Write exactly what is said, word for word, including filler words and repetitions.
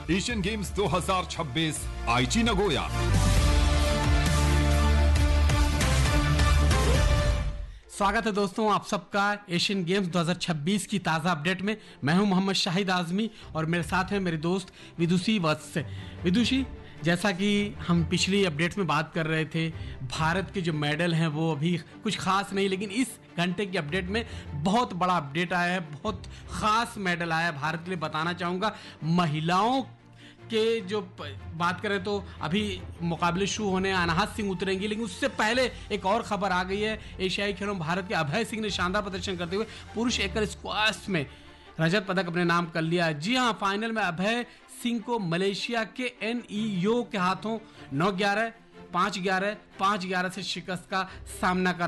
Asian games दो हज़ार छब्बीस आईची नगोया। स्वागत है दोस्तों आप सबका एशियन गेम्स दो हज़ार छब्बीस की ताज़ा अपडेट में। मैं हूं मोहम्मद शाहिद आजमी और मेरे साथ हैं मेरे दोस्त विदुषी वत्स। विदुषी, जैसा कि हम पिछली अपडेट्स में बात कर रहे थे, भारत के जो मेडल हैं वो अभी कुछ खास नहीं, लेकिन इस घंटे की अपडेट में बहुत बड़ा अपडेट आया है, बहुत खास मेडल आया है भारत के लिए। बताना चाहूँगा महिलाओं के जो बात करें तो अभी मुकाबले शुरू होने, अनाहत सिंह उतरेंगी, लेकिन उससे पहले एक और खबर आ गई है। एशियाई खेलों में भारत के अभय सिंह ने शानदार प्रदर्शन करते हुए पुरुष एकल स्क्वाश में रजत पदक अपने नाम कर लिया। जी हाँ, फाइनल में अभय सिंह को मलेशिया के एन ई यो के हाथों नौ ग्यारह, पाँच ग्यारह, पाँच ग्यारह से शिकस्त का सामना करना